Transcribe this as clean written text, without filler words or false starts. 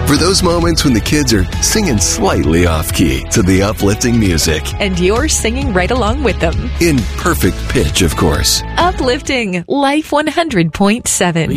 For those moments when the kids are singing slightly off-key to the uplifting music. And you're singing right along with them. In perfect pitch, of course. Uplifting Life 100.7.